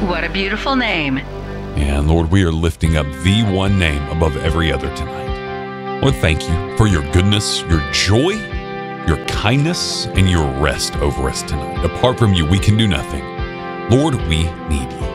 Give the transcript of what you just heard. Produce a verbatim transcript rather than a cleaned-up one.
What a beautiful name. And Lord, we are lifting up the one name above every other tonight. Lord, thank you for your goodness, your joy, your kindness, and your rest over us tonight. Apart from you, we can do nothing. Lord, we need you.